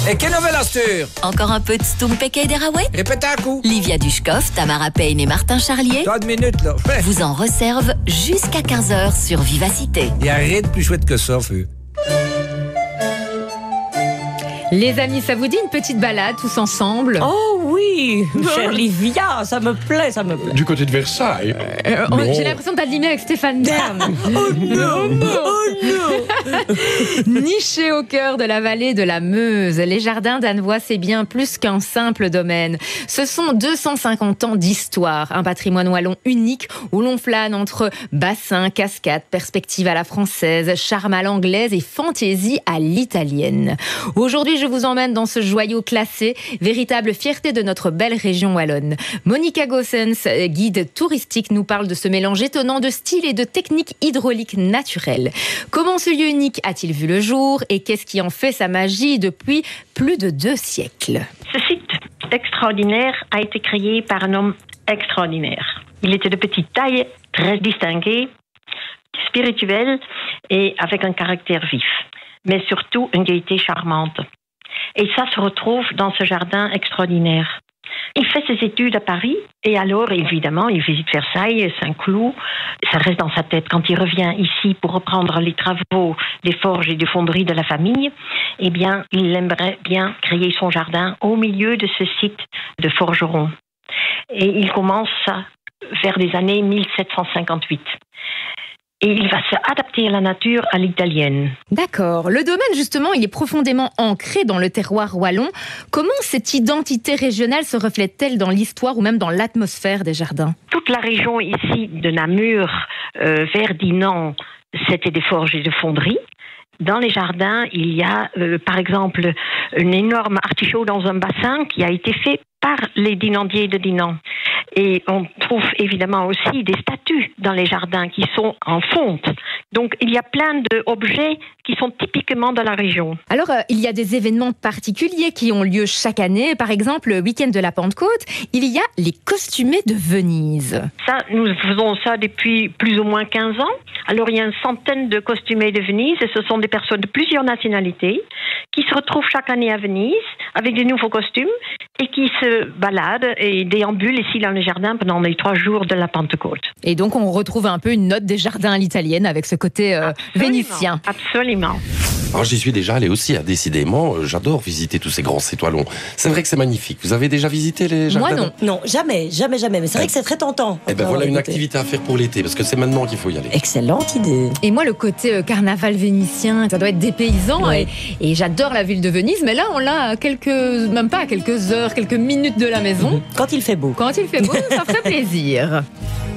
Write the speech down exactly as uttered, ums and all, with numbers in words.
E che novelastur? Encore un peu de Stumpeke et des Rawet? Répète un coup. Livia Dushkov, Tamara Payne et Martin Charlier Trois minutes, là. Ouais. vous en réservent jusqu'à quinze heures sur Vivacité. Y a rien de plus chouette que ça, feu. Les amis, ça vous dit une petite balade tous ensemble? Oh oui, chère Livia, ça me plaît, ça me plaît. Du côté de Versailles. Euh, Non. J'ai l'impression d'animer avec Stéphane Bern. Oh non, oh non. Niché au cœur de la vallée de la Meuse, les jardins d'Annevoie, c'est bien plus qu'un simple domaine. Ce sont deux cent cinquante ans d'histoire, un patrimoine wallon unique où l'on flâne entre bassins, cascades, perspectives à la française, charme à l'anglaise et fantaisie à l'italienne. Aujourd'hui, je vous emmène dans ce joyau classé, véritable fierté de notre belle région wallonne. Monica Gossens, guide touristique, nous parle de ce mélange étonnant de styles et de techniques hydrauliques naturelles. Comment ce lieu unique a-t-il vu le jour et qu'est-ce qui en fait sa magie depuis plus de deux siècles? Ce site extraordinaire a été créé par un homme extraordinaire. Il était de petite taille, très distingué, spirituel et avec un caractère vif, mais surtout une gaieté charmante. Et ça se retrouve dans ce jardin extraordinaire. Il fait ses études à Paris et alors, évidemment, il visite Versailles, Saint-Cloud. Ça reste dans sa tête. Quand il revient ici pour reprendre les travaux des forges et des fonderies de la famille, eh bien, il aimerait bien créer son jardin au milieu de ce site de forgeron. Et il commence ça vers les années mille sept cent cinquante-huit. Et il va se adapter à la nature à l'italienne. D'accord. Le domaine, justement, il est profondément ancré dans le terroir wallon. Comment cette identité régionale se reflète-t-elle dans l'histoire ou même dans l'atmosphère des jardins? Toute la région ici de Namur, euh, vers Dinan, c'était des forges et des fonderies. Dans les jardins, il y a, euh, par exemple, un énorme artichaut dans un bassin qui a été fait par les dinandiers de Dinan. Et on trouve évidemment aussi des statues dans les jardins qui sont en fonte. Donc il y a plein d'objets qui sont typiquement de la région. Alors, euh, il y a des événements particuliers qui ont lieu chaque année. Par exemple, le week-end de la Pentecôte, il y a les costumés de Venise. Ça, nous faisons ça depuis plus ou moins quinze ans. Alors il y a une centaine de costumés de Venise et ce sont des personnes de plusieurs nationalités qui se retrouvent chaque année à Venise avec des nouveaux costumes et qui se baladent et déambulent ici dans les jardins pendant les trois jours de la Pentecôte. Et donc, on retrouve un peu une note des jardins à l'italienne avec ce côté euh, vénitien. Absolument. Alors j'y suis déjà allé aussi, hein, décidément. euh, J'adore visiter tous ces grands sites wallons. C'est vrai que c'est magnifique. Vous avez déjà visité les jardins? Moi, non. Non, jamais, jamais, jamais. Mais c'est vrai que c'est très tentant. Eh ben Encore, voilà une écoutez. activité à faire pour l'été, parce que c'est maintenant qu'il faut y aller. Excellente idée. Et moi, le côté euh, carnaval vénitien, ça doit être dépaysant. Ouais. Et, et j'adore la ville de Venise. Mais là, on l'a à quelques, même pas à quelques heures, quelques minutes de la maison. Quand il fait beau. Quand il fait beau, ça ferait plaisir.